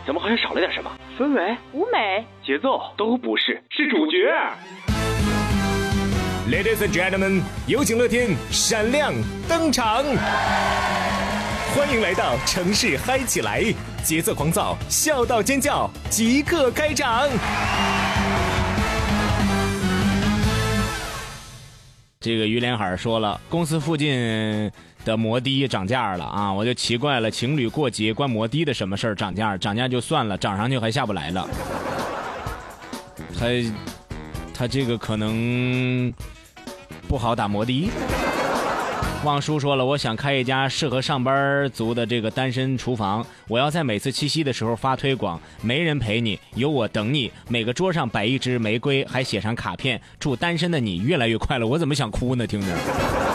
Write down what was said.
怎么好像少了点什么？氛围、 舞美、 节奏都不是，是主角。 Ladies and gentlemen， 有请乐天闪亮登场，欢迎来到城市嗨起来，节奏狂躁，笑到尖叫，即刻开场。这个于连海说了，公司附近的摩的涨价了啊，我就奇怪了，情侣过节关摩的的什么事儿涨价？涨价就算了，涨上去还下不来了。他这个可能不好打摩的。望叔说了，我想开一家适合上班族的这个单身厨房，我要在每次七夕的时候发推广，没人陪你，有我等你，每个桌上摆一支玫瑰，还写上卡片，祝单身的你越来越快乐。我怎么想哭呢？听着。